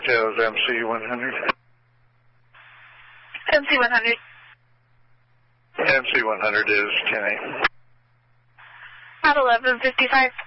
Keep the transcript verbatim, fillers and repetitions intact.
details M C one hundred. M C one hundred. M C one hundred is ten eight. At eleven fifty-five.